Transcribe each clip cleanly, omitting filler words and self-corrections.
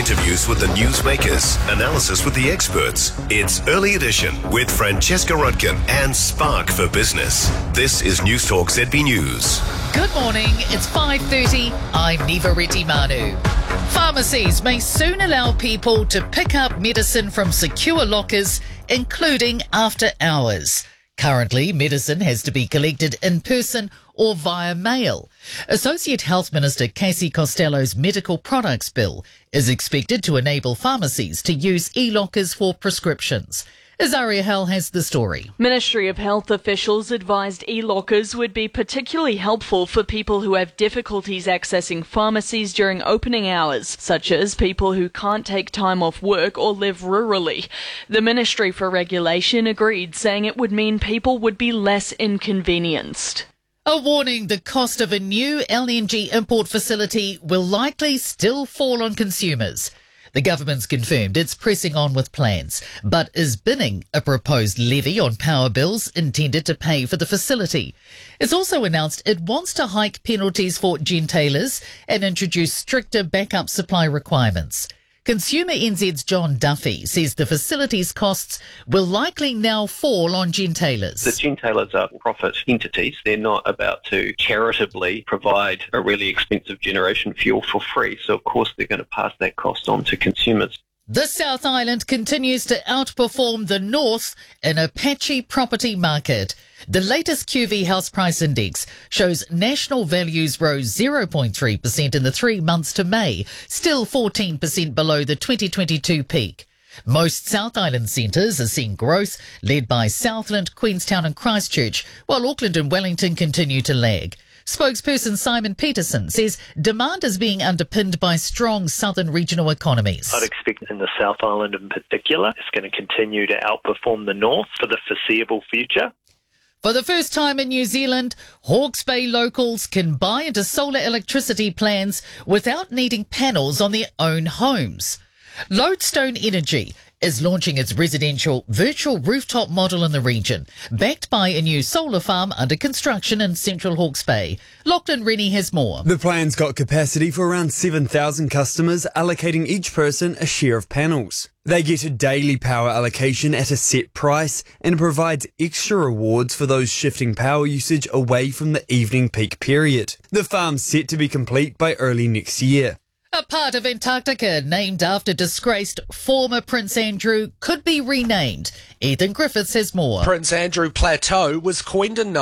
Interviews with the newsmakers, analysis with the experts. It's Early Edition with Francesca Rudkin and Spark for Business. This is News Talk ZB News. Good morning, it's 5:30. I'm Niva Retimanu. Pharmacies may soon allow people to pick up medicine from secure lockers, including after hours. Currently, medicine has to be collected in person or via mail. Associate Health Minister Casey Costello's Medical Products Bill is expected to enable pharmacies to use e-lockers for prescriptions. Azaria Hell has the story. Ministry of Health officials advised e-lockers would be particularly helpful for people who have difficulties accessing pharmacies during opening hours, such as people who can't take time off work or live rurally. The Ministry for Regulation agreed, saying it would mean people would be less inconvenienced. A warning, the cost of a new LNG import facility will likely still fall on consumers. The government's confirmed it's pressing on with plans, but is binning a proposed levy on power bills intended to pay for the facility. It's also announced it wants to hike penalties for gentailers and introduce stricter backup supply requirements. Consumer NZ's John Duffy says the facility's costs will likely now fall on gentailers. The gentailers are profit entities. They're not about to charitably provide a really expensive generation fuel for free. So, of course, they're going to pass that cost on to consumers. The South Island continues to outperform the North in a patchy property market. The latest QV House Price Index shows national values rose 0.3% in the 3 months to May, still 14% below the 2022 peak. Most South Island centres are seeing growth, led by Southland, Queenstown and Christchurch, while Auckland and Wellington continue to lag. Spokesperson Simon Peterson says demand is being underpinned by strong southern regional economies. I'd expect in the South Island in particular, it's going to continue to outperform the North for the foreseeable future. For the first time in New Zealand, Hawke's Bay locals can buy into solar electricity plans without needing panels on their own homes. Lodestone Energy is launching its residential virtual rooftop model in the region, backed by a new solar farm under construction in central Hawke's Bay. Lachlan Rennie has more. The plan's got capacity for around 7,000 customers, allocating each person a share of panels. They get a daily power allocation at a set price and provides extra rewards for those shifting power usage away from the evening peak period. The farm's set to be complete by early next year. A part of Antarctica named after disgraced former Prince Andrew could be renamed. Ethan Griffiths has more. Prince Andrew Plateau was coined in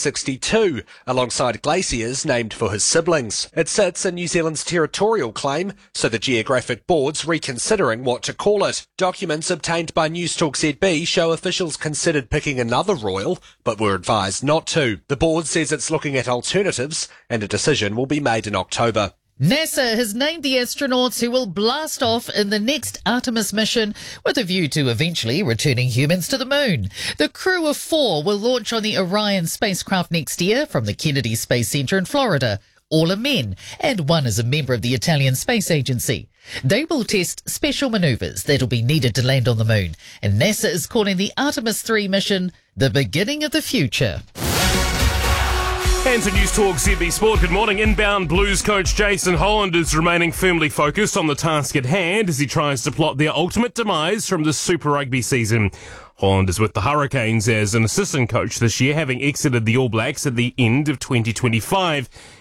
1962, alongside glaciers named for his siblings. It sits in New Zealand's territorial claim, so the Geographic Board's reconsidering what to call it. Documents obtained by News Talk ZB show officials considered picking another royal, but were advised not to. The board says it's looking at alternatives, and a decision will be made in October. NASA has named the astronauts who will blast off in the next Artemis mission with a view to eventually returning humans to the moon. The crew of 4 will launch on the Orion spacecraft next year from the Kennedy Space Center in Florida. All are men, and one is a member of the Italian Space Agency. They will test special maneuvers that'll be needed to land on the moon, and NASA is calling the Artemis 3 mission the beginning of the future. And to News Talk ZB Sport, good morning. Inbound Blues coach Jason Holland is remaining firmly focused on the task at hand as he tries to plot their ultimate demise from the Super Rugby season. Holland is with the Hurricanes as an assistant coach this year, having exited the All Blacks at the end of 2025.